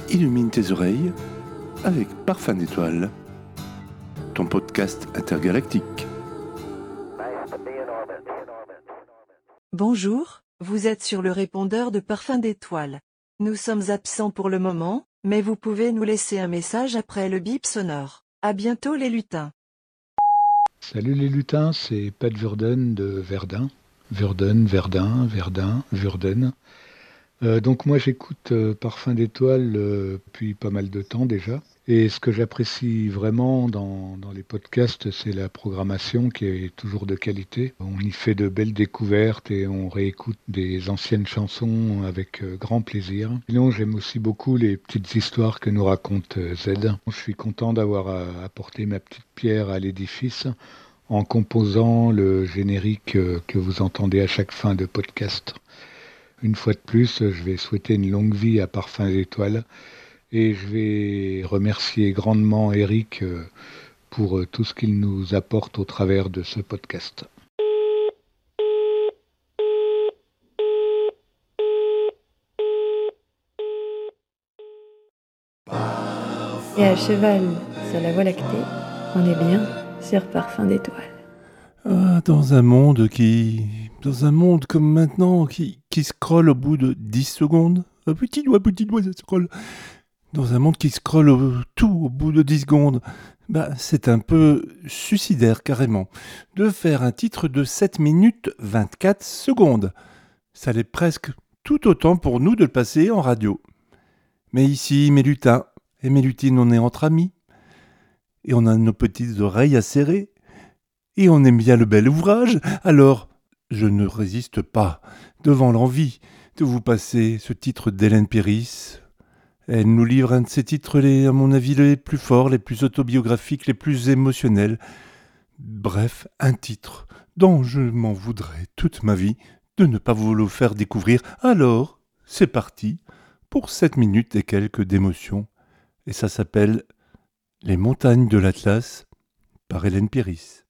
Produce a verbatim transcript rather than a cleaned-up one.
illumine tes oreilles avec Parfum d'étoiles, ton podcast intergalactique. Bonjour, vous êtes sur le répondeur de Parfum d'étoiles. Nous sommes absents pour le moment, mais vous pouvez nous laisser un message après le bip sonore. À bientôt les lutins. Salut les lutins, c'est Pat Verden de Verdun. Verden, Verdun, Verdun, Verden. Euh, donc moi j'écoute euh, Parfum d'étoiles euh, depuis pas mal de temps déjà. Et ce que j'apprécie vraiment dans, dans les podcasts, c'est la programmation qui est toujours de qualité. On y fait de belles découvertes et on réécoute des anciennes chansons avec euh, grand plaisir. Sinon j'aime aussi beaucoup les petites histoires que nous raconte euh, Z. Je suis content d'avoir euh, apporté ma petite pierre à l'édifice en composant le générique euh, que vous entendez à chaque fin de podcast. Une fois de plus, je vais souhaiter une longue vie à Parfum d'étoiles et je vais remercier grandement Eric pour tout ce qu'il nous apporte au travers de ce podcast. Et à cheval sur la Voie lactée, on est bien sur Parfum d'étoiles. Ah, dans un monde qui... Dans un monde comme maintenant, qui, qui scrolle au bout de dix secondes. Un petit doigt, petit doigt, ça scrolle. Dans un monde qui scrolle au, tout au bout de dix secondes. Bah, c'est un peu suicidaire, carrément. De faire un titre de sept minutes vingt-quatre secondes. Ça l'est presque tout autant pour nous de le passer en radio. Mais ici, mes lutins et mes lutines, on est entre amis. Et on a nos petites oreilles à serrer. Et on aime bien le bel ouvrage, alors je ne résiste pas devant l'envie de vous passer ce titre d'Hélène Pyrrhis. Elle nous livre un de ses titres, les, à mon avis, les plus forts, les plus autobiographiques, les plus émotionnels. Bref, un titre dont je m'en voudrais toute ma vie de ne pas vous le faire découvrir. Alors, c'est parti pour sept minutes et quelques d'émotion. Et ça s'appelle « Les montagnes de l'Atlas » par Hélène Pyrrhis.